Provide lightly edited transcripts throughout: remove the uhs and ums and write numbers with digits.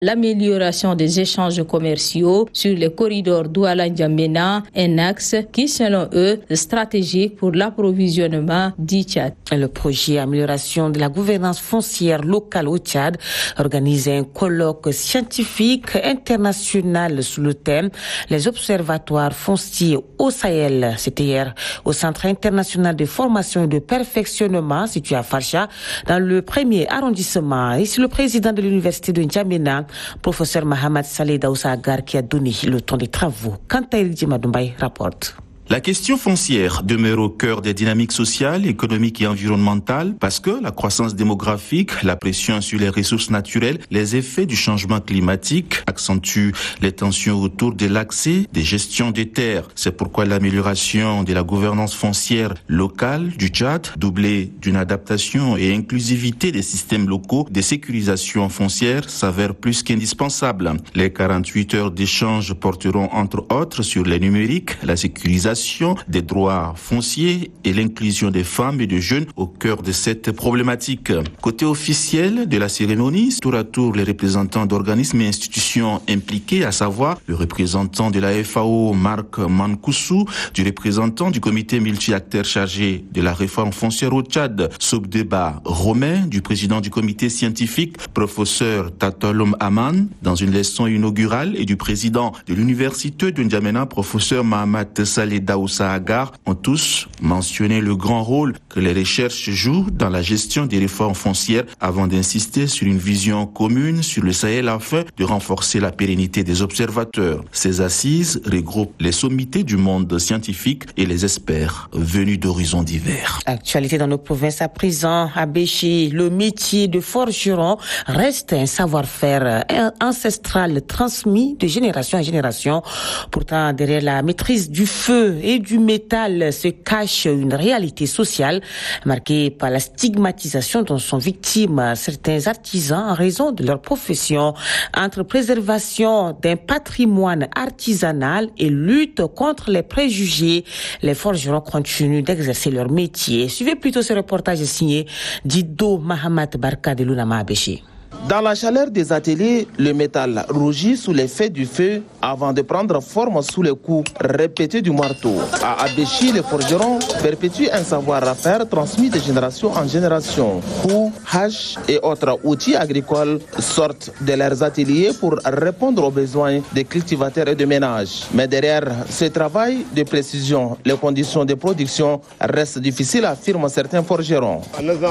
l'amélioration des échanges commerciaux sur les corridors Douala-N'Djamena, un axe qui, selon eux, est stratégique pour l'approvisionnement du Tchad. Le projet Amélioration de la gouvernance foncière locale au Tchad organise un colloque scientifique international sous le thème Les observatoires fonciers au Sahel. C'était hier au Centre international de formation et de perfectionnement situé à Facha, dans le 1er arrondissement. Ici, le président de l'université de N'Djamena, professeur Mohamed Saleh Daoussa Agar, qui a donné le temps des travaux. Kantaïl Djimadoumbay rapporte. La question foncière demeure au cœur des dynamiques sociales, économiques et environnementales parce que la croissance démographique, la pression sur les ressources naturelles, les effets du changement climatique accentuent les tensions autour de l'accès des gestions des terres. C'est pourquoi l'amélioration de la gouvernance foncière locale du Tchad, doublée d'une adaptation et inclusivité des systèmes locaux de sécurisation foncière, s'avère plus qu'indispensable. Les 48 heures d'échange porteront entre autres sur les numériques, la sécurisation des droits fonciers et l'inclusion des femmes et des jeunes au cœur de cette problématique. Côté officiel de la cérémonie, tour à tour les représentants d'organismes et institutions impliqués, à savoir le représentant de la FAO, Marc Mankoussou, du représentant du comité multi-acteurs chargé de la réforme foncière au Tchad, Sobdeba Romain, du président du comité scientifique, professeur Tatolom Aman, dans une leçon inaugurale, et du président de l'université de N'Djamena, professeur Mohamed Saleh Daoussa Agar, ont tous mentionné le grand rôle que les recherches jouent dans la gestion des réformes foncières avant d'insister sur une vision commune sur le Sahel afin de renforcer la pérennité des observateurs. Ces assises regroupent les sommités du monde scientifique et les experts venus d'horizons divers. Actualité dans nos provinces à présent, à Béchi, le métier de forgeron reste un savoir-faire ancestral transmis de génération en génération. Pourtant, derrière la maîtrise du feu et du métal se cache une réalité sociale marquée par la stigmatisation dont sont victimes certains artisans en raison de leur profession. Entre préservation d'un patrimoine artisanal et lutte contre les préjugés, les forgerons continuent d'exercer leur métier. Suivez plutôt ce reportage signé d'Ido Mahamat Barka de Lunama Abéché. Dans la chaleur des ateliers, le métal rougit sous l'effet du feu avant de prendre forme sous les coups répétés du marteau. À Abéchi, les forgerons perpétuent un savoir-faire transmis de génération en génération. Coups, haches et autres outils agricoles sortent de leurs ateliers pour répondre aux besoins des cultivateurs et des ménages. Mais derrière ce travail de précision, les conditions de production restent difficiles, affirment certains forgerons.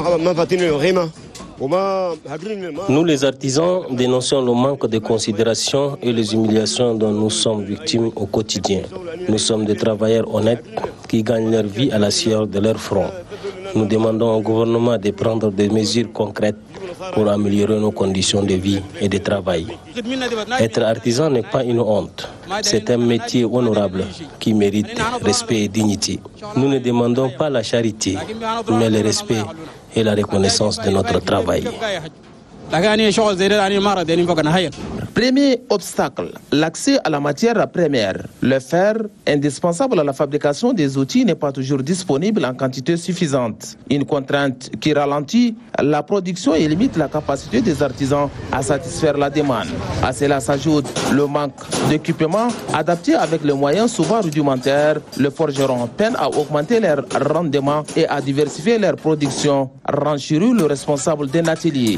Nous, les artisans, dénonçons le manque de considération et les humiliations dont nous sommes victimes au quotidien. Nous sommes des travailleurs honnêtes qui gagnent leur vie à la sueur de leur front. Nous demandons au gouvernement de prendre des mesures concrètes pour améliorer nos conditions de vie et de travail. Être artisan n'est pas une honte. C'est un métier honorable qui mérite respect et dignité. Nous ne demandons pas la charité, mais le respect et la reconnaissance de notre travail. Premier obstacle, l'accès à la matière première. Le fer, indispensable à la fabrication des outils, n'est pas toujours disponible en quantité suffisante. Une contrainte qui ralentit la production et limite la capacité des artisans à satisfaire la demande. À cela s'ajoute le manque d'équipement adapté avec les moyens souvent rudimentaires. Les forgerons peinent à augmenter leur rendement et à diversifier leur production. Ranchiru, le responsable d'un atelier.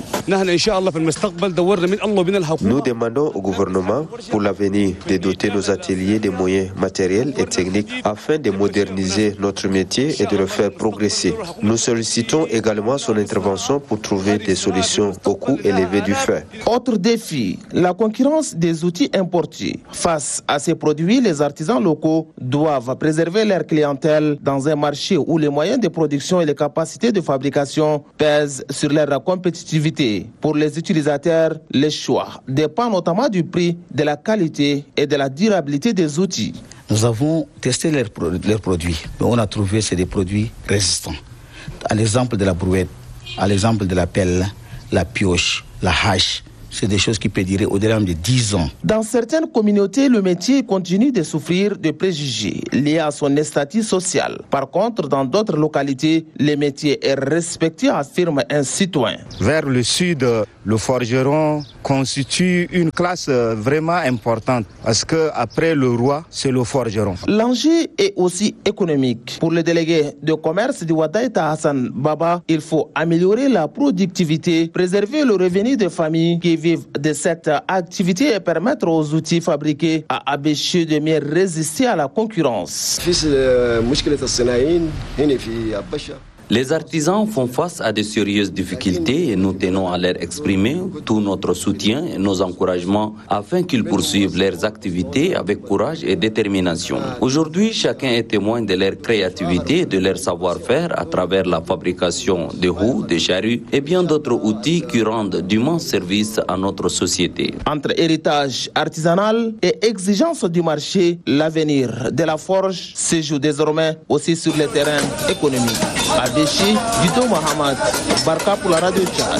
Nous demandons au gouvernement pour l'avenir de doter nos ateliers des moyens matériels et techniques afin de moderniser notre métier et de le faire progresser. Nous sollicitons également son intervention pour trouver des solutions au coût élevé du fer. Autre défi, la concurrence des outils importés. Face à ces produits, les artisans locaux doivent préserver leur clientèle dans un marché où les moyens de production et les capacités de fabrication pèsent sur leur compétitivité. Pour les utilisateurs, le choix dépend notamment du prix, de la qualité et de la durabilité des outils. Nous avons testé leurs produits. On a trouvé que c'est des produits résistants. À l'exemple de la brouette, à l'exemple de la pelle, la pioche, la hache, c'est des choses qui peuvent durer au-delà de 10 ans. Dans certaines communautés, le métier continue de souffrir de préjugés liés à son statut social. Par contre, dans d'autres localités, le métier est respecté, affirme un citoyen. Vers le sud, Le forgeron constitue une classe vraiment importante parce que après le roi, c'est le forgeron. L'enjeu est aussi économique. Pour le délégué de commerce du Wadaïta Hassan Baba, il faut améliorer la productivité, préserver le revenu des familles qui vivent de cette activité et permettre aux outils fabriqués à Abéché de mieux résister à la concurrence. Les artisans font face à de sérieuses difficultés et nous tenons à leur exprimer tout notre soutien et nos encouragements afin qu'ils poursuivent leurs activités avec courage et détermination. Aujourd'hui, chacun est témoin de leur créativité et de leur savoir-faire à travers la fabrication de roues, de charrues et bien d'autres outils qui rendent d'immenses services à notre société. Entre héritage artisanal et exigence du marché, l'avenir de la forge se joue désormais aussi sur le terrain économique. Dido Mohamed, Barka pour la radio Tchad.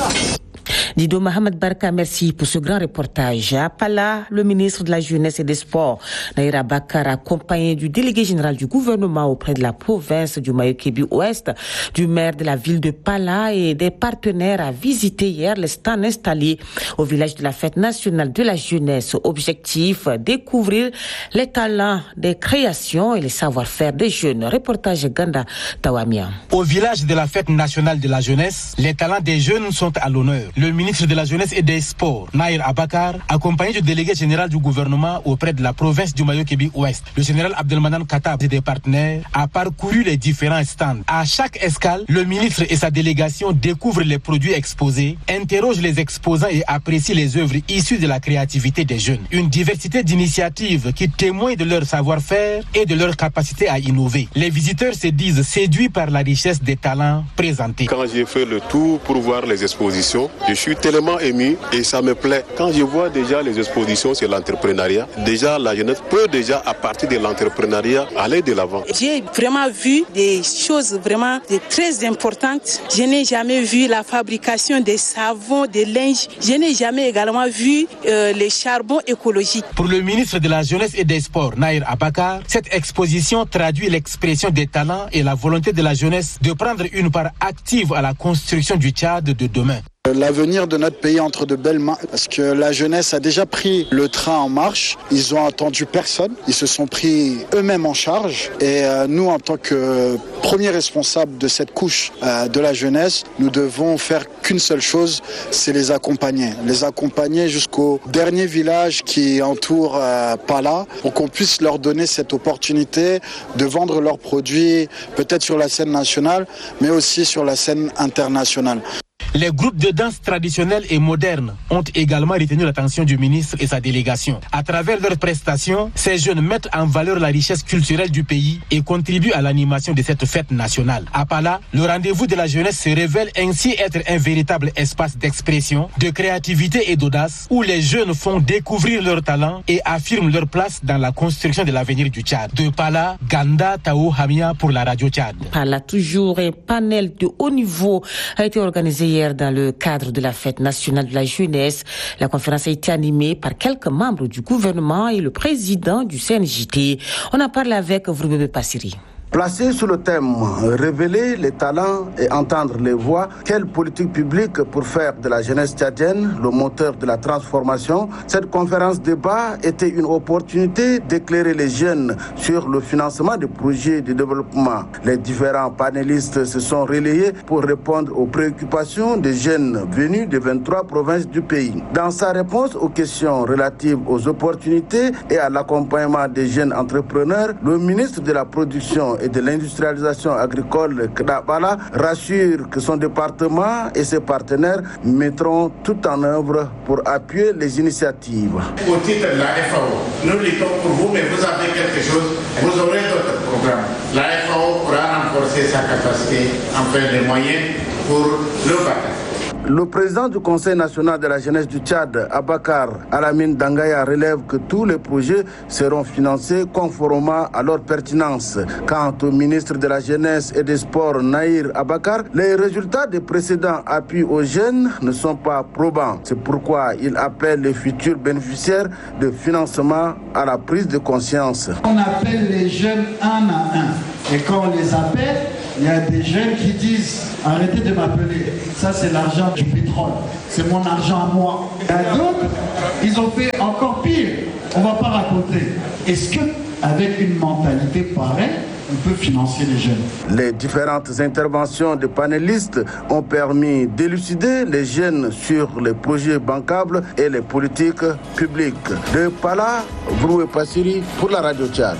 Dido Mohamed Barka, merci pour ce grand reportage. À Pala, le ministre de la Jeunesse et des Sports, Nahir Abakar, accompagné du délégué général du gouvernement auprès de la province du Mayo-Kébi-Ouest, du maire de la ville de Pala et des partenaires, a visité hier les stands installés au village de la fête nationale de la jeunesse. Objectif, découvrir les talents des créations et les savoir-faire des jeunes. Reportage Ganda Tawamia. Au village de la fête nationale de la jeunesse, les talents des jeunes sont à l'honneur. Le ministre de la Jeunesse et des Sports, Nahir Abakar, accompagné du délégué général du gouvernement auprès de la province du Mayo-Kébi-Ouest, le général Abdelmanan Katab et des partenaires, a parcouru les différents stands. À chaque escale, le ministre et sa délégation découvrent les produits exposés, interrogent les exposants et apprécient les œuvres issues de la créativité des jeunes. Une diversité d'initiatives qui témoignent de leur savoir-faire et de leur capacité à innover. Les visiteurs se disent séduits par la richesse des talents présentés. Quand j'ai fait le tour pour voir les expositions, je suis tellement ému et ça me plaît. Quand je vois déjà les expositions sur l'entrepreneuriat, déjà la jeunesse peut déjà à partir de l'entrepreneuriat aller de l'avant. J'ai vraiment vu des choses vraiment très importantes. Je n'ai jamais vu la fabrication des savons, des linges. Je n'ai jamais également vu les charbons écologiques. Pour le ministre de la Jeunesse et des Sports, Nahir Abakar, cette exposition traduit l'expression des talents et la volonté de la jeunesse de prendre une part active à la construction du Tchad de demain. L'avenir de notre pays entre de belles mains, parce que la jeunesse a déjà pris le train en marche. Ils ont attendu personne, ils se sont pris eux-mêmes en charge. Et nous, en tant que premiers responsables de cette couche de la jeunesse, nous devons faire qu'une seule chose, c'est les accompagner jusqu'au dernier village qui entoure Pala, pour qu'on puisse leur donner cette opportunité de vendre leurs produits, peut-être sur la scène nationale, mais aussi sur la scène internationale. Les groupes de danse traditionnels et modernes ont également retenu l'attention du ministre et sa délégation. À travers leurs prestations, ces jeunes mettent en valeur la richesse culturelle du pays et contribuent à l'animation de cette fête nationale. À Pala, le rendez-vous de la jeunesse se révèle ainsi être un véritable espace d'expression, de créativité et d'audace, où les jeunes font découvrir leurs talents et affirment leur place dans la construction de l'avenir du Tchad. De Pala, Ganda Tao Hamia pour la radio Tchad. Pala, toujours un panel de haut niveau a été organisé hier dans le cadre de la fête nationale de la jeunesse. La conférence a été animée par quelques membres du gouvernement et le président du CNJT. On en parle avec Vroubebe Passiri. Placé sous le thème « Révéler les talents et entendre les voix », quelle politique publique pour faire de la jeunesse tchadienne le moteur de la transformation? Cette conférence débat était une opportunité d'éclairer les jeunes sur le financement des projets de développement. Les différents panélistes se sont relayés pour répondre aux préoccupations des jeunes venus des 23 provinces du pays. Dans sa réponse aux questions relatives aux opportunités et à l'accompagnement des jeunes entrepreneurs, le ministre de la Production et de l'industrialisation agricole Kadabala rassure que son département et ses partenaires mettront tout en œuvre pour appuyer les initiatives. Au titre de la FAO, nous luttons pour vous, mais vous avez quelque chose, vous aurez d'autres programmes. La FAO pourra renforcer sa capacité en faire des moyens pour le bâtiment. Le président du Conseil national de la jeunesse du Tchad, Abakar Alamine Dangaya, relève que tous les projets seront financés conformément à leur pertinence. Quant au ministre de la Jeunesse et des Sports, Nahir Abakar, les résultats des précédents appuis aux jeunes ne sont pas probants. C'est pourquoi il appelle les futurs bénéficiaires de financement à la prise de conscience. On appelle les jeunes un à un. Et quand on les appelle, Il y a des jeunes qui disent arrêtez de m'appeler, ça c'est l'argent du pétrole, c'est mon argent à moi. Il y a d'autres, ils ont fait encore pire, on ne va pas raconter. Est-ce qu'avec une mentalité pareille, on peut financer les jeunes? Les différentes interventions des panélistes ont permis d'élucider les jeunes sur les projets bancables et les politiques publiques. De Pala, Vroué Passiri pour la Radio Tchad.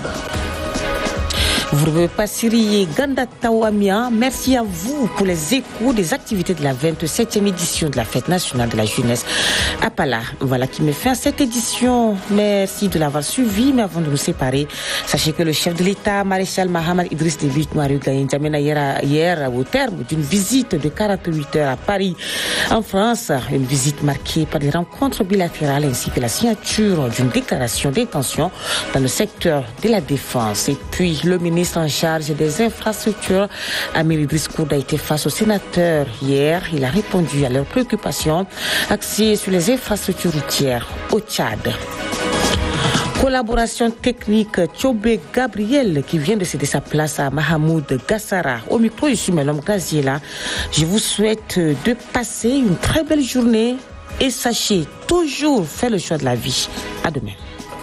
Vous Passiri et Ganda Tawamia, merci à vous pour les échos des activités de la 27e édition de la Fête nationale de la jeunesse à Pala. Voilà qui me fait à cette édition. Merci de l'avoir suivi, mais avant de nous séparer, sachez que le chef de l'État, maréchal Mahamad Idriss Déby N'Djamena hier au terme d'une visite de 48 heures à Paris, en France, une visite marquée par des rencontres bilatérales ainsi que la signature d'une déclaration d'intention dans le secteur de la défense. Et puis le ministre en charge des infrastructures, Amir Idriss Kouda, était face aux sénateurs hier. Il a répondu à leurs préoccupations axées sur les infrastructures routières au Tchad. Collaboration technique, Tchobé Gabriel qui vient de céder sa place à Mahamoud Gassara. Au micro, je suis Melom Gaziela. Je vous souhaite de passer une très belle journée et sachez toujours faire le choix de la vie. À demain.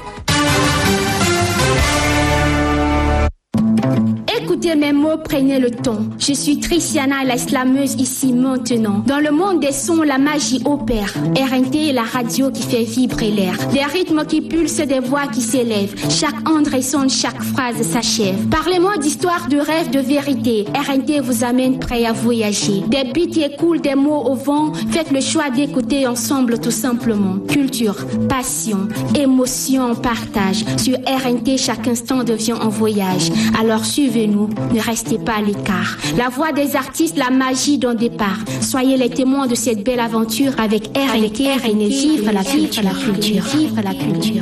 Écoutez mes mots, prenez le ton. Je suis Tristiana, la slameuse ici maintenant. Dans le monde des sons, la magie opère. RNT est la radio qui fait vibrer l'air. Des rythmes qui pulsent, des voix qui s'élèvent. Chaque onde résonne, chaque phrase s'achève. Parlez-moi d'histoire, de rêve, de vérité. RNT vous amène prêt à voyager. Des beats qui écoulent, des mots au vent. Faites le choix d'écouter ensemble tout simplement. Culture, passion, émotion, partage. Sur RNT, chaque instant devient un voyage. Alors suivez-nous. Ne restez pas à l'écart. La voix des artistes, la magie d'un départ. Soyez les témoins de cette belle aventure avec RNT. Vive la culture.